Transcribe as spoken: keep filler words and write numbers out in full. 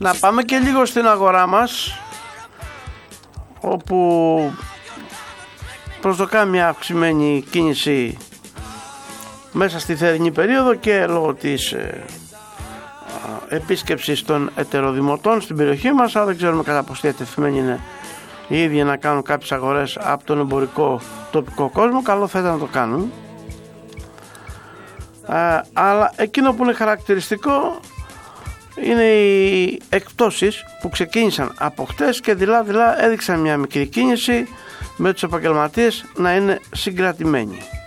Να πάμε και λίγο στην αγορά μας, όπου προσδοκά μια αυξημένη κίνηση μέσα στη θερινή περίοδο και λόγω της ε, ε, επίσκεψης των ετεροδημοτών στην περιοχή μας, αλλά δεν ξέρουμε κατά πως διατεθειμένοι είναι οι ίδιοι να κάνουν κάποιες αγορές από τον εμπορικό τοπικό κόσμο. Καλό θα ήταν να το κάνουν, ε, αλλά εκείνο που είναι χαρακτηριστικό είναι οι εκπτώσεις που ξεκίνησαν από χτες και δειλά δειλά έδειξαν μια μικρή κίνηση, με τους επαγγελματίες να είναι συγκρατημένοι.